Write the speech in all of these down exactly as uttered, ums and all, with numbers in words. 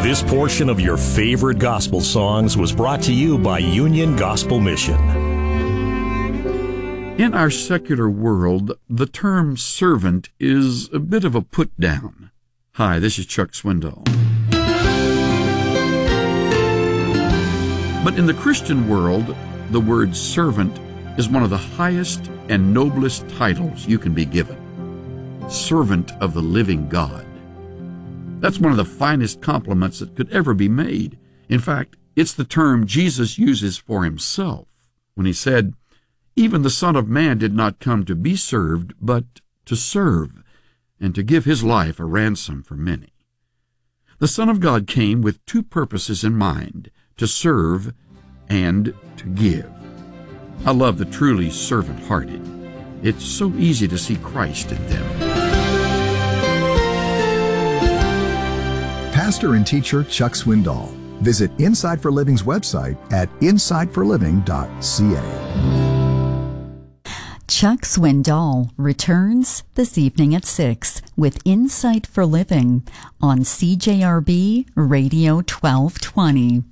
This portion of your favorite gospel songs was brought to you by Union Gospel Mission. In our secular world, the term servant is a bit of a put-down. Hi, this is Chuck Swindoll. But in the Christian world, the word servant is one of the highest and noblest titles you can be given. Servant of the living God. That's one of the finest compliments that could ever be made. In fact, it's the term Jesus uses for himself when he said, "Even the Son of Man did not come to be served, but to serve, and to give his life a ransom for many." The Son of God came with two purposes in mind, to serve and to give. I love the truly servant-hearted. It's so easy to see Christ in them. Pastor and teacher Chuck Swindoll. Visit Insight for Living's website at insight for living dot c a. Chuck Swindoll returns this evening at six with Insight for Living on C J R B Radio twelve twenty.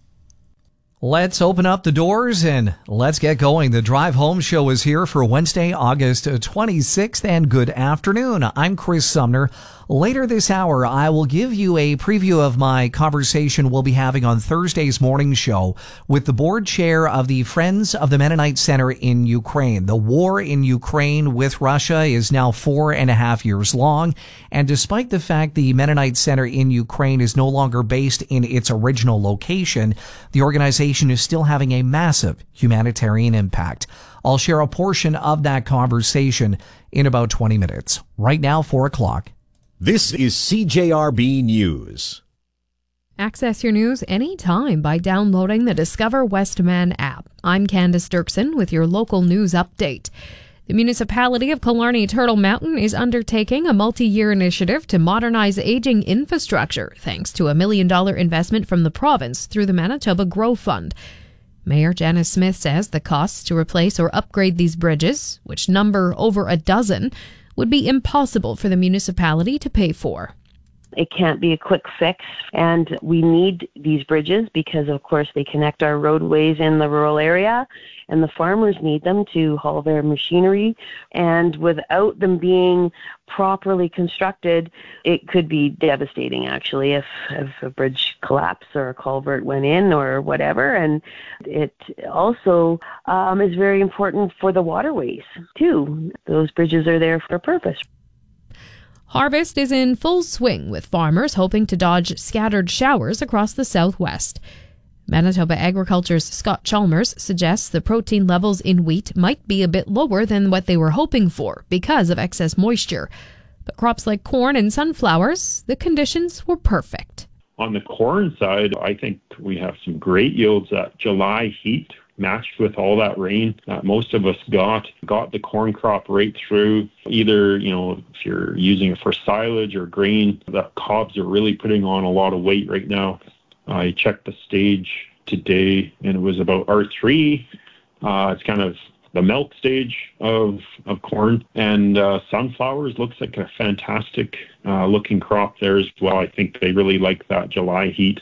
Let's open up the doors and let's get going. The Drive Home Show is here for Wednesday, August twenty-sixth, and good afternoon. I'm Chris Sumner. Later this hour, I will give you a preview of my conversation we'll be having on Thursday's morning show with the board chair of the Friends of the Mennonite Center in Ukraine. The war in Ukraine with Russia is now four and a half years long, and despite the fact the Mennonite Center in Ukraine is no longer based in its original location, the organization is still having a massive humanitarian impact. I'll share a portion of that conversation in about twenty minutes. Right now, four o'clock. This is C J R B News. Access your news anytime by downloading the Discover Westman app. I'm Candace Dirksen with your local news update. The municipality of Killarney Turtle Mountain is undertaking a multi-year initiative to modernize aging infrastructure thanks to a million dollar investment from the province through the Manitoba Grow Fund. Mayor Janice Smith says the costs to replace or upgrade these bridges, which number over a dozen, would be impossible for the municipality to pay for. It can't be a quick fix, and we need these bridges because, of course, they connect our roadways in the rural area, and the farmers need them to haul their machinery. And without them being properly constructed, it could be devastating, actually, if, if a bridge collapsed or a culvert went in or whatever. And it also um, is very important for the waterways, too. Those bridges are there for a purpose. Harvest is in full swing, with farmers hoping to dodge scattered showers across the southwest. Manitoba Agriculture's Scott Chalmers suggests the protein levels in wheat might be a bit lower than what they were hoping for because of excess moisture. But crops like corn and sunflowers, the conditions were perfect. On the corn side, I think we have some great yields. That July heat matched with all that rain that most of us got, got the corn crop right through. Either, you know, if you're using it for silage or grain, the cobs are really putting on a lot of weight right now. I checked the stage today and it was about R three. Uh, it's kind of the milk stage of, of corn. And uh, sunflowers looks like a fantastic uh, looking crop there as well. I think they really like that July heat.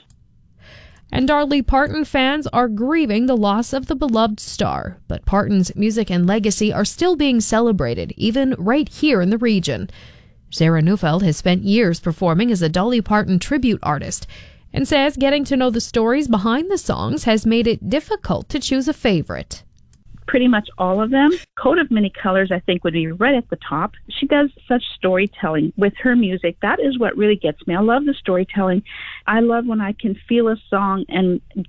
And Dolly Parton fans are grieving the loss of the beloved star, but Parton's music and legacy are still being celebrated, even right here in the region. Sarah Neufeld has spent years performing as a Dolly Parton tribute artist and says getting to know the stories behind the songs has made it difficult to choose a favorite. Pretty much all of them. Coat of Many Colors, I think, would be right at the top. She does such storytelling with her music. That is what really gets me. I love the storytelling. I love when I can feel a song and